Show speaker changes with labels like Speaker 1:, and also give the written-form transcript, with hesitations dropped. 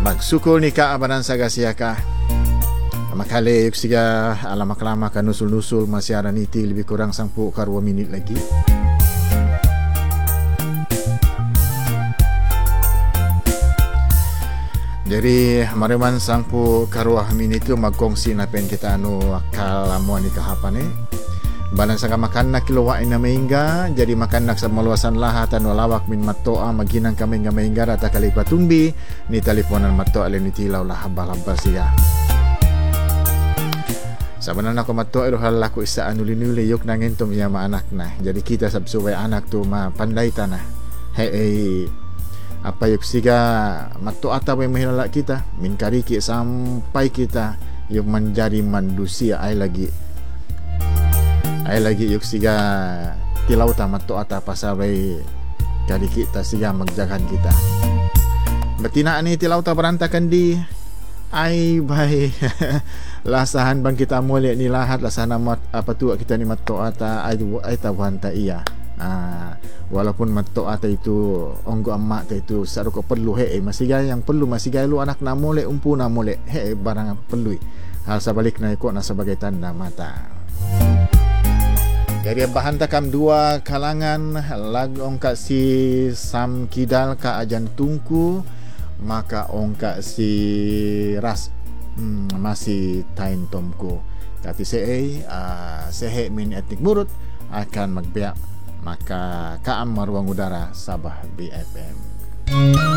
Speaker 1: Magsukol ni ka abanan sa gasiyaka. Makali yuk siga alamak-lama ka nusul-nusul masyaran iti lebih kurang 10 ka 2 minit lagi. Jadi mariman 10 ka 2 minit itu magkongsi na pen kita kalamuan ni kahapan balan sa makan na kilowain na maingga jadi makan nak sa maluasan lahat lawak min matoa maginang kami nga maingga rata kali patumbi ni teleponan mato ale ni tilaw lah habal-habal siya sabanan ako mato ilo halako isa anuli-nuli yok nangin to miya maanak na jadi kita sabsuway anak to mapandai tanah hey apa yuk siga mato ata may mahinala kita min kariki sampai kita yung menjadi manusia ay lagi yuk siga tilaw tamat to ata pasabay kadi kita siga magjagan kita batinaan ni tilaw ta berantakan di ay bay lasahan bang kita muli ni lahat lasahan apa tu kita ni matto ata ay tabuhan ta iya walaupun matto ata itu onggo amma ta itu saro ko perlu masiga yang perlu masiga lu anak na muli umpu na muli barang perlu hal sabalik na ko na sebagai tanda mata. Jadi bahan takam 2 kalangan lag ongka si Sam Kidal ka ajan tungku maka ongka si ras masih tain tomku tapi sehe min etnik murut akan magbiak maka kaam maruang udara Sabah BFM.